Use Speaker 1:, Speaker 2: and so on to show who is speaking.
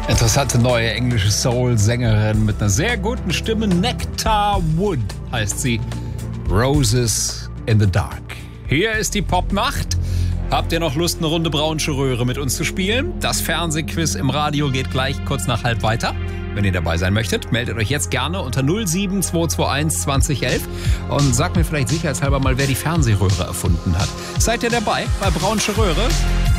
Speaker 1: Interessante neue englische Soul-Sängerin mit einer sehr guten Stimme. Nectar Wood heißt sie. Roses in the Dark. Hier ist die Popnacht. Habt ihr noch Lust, eine Runde Braunsche Röhre mit uns zu spielen? Das Fernsehquiz im Radio geht gleich kurz nach halb weiter. Wenn ihr dabei sein möchtet, meldet euch jetzt gerne unter 07221 2011 und sagt mir vielleicht sicherheitshalber mal, wer die Fernsehröhre erfunden hat. Seid ihr dabei bei Braunsche Röhre?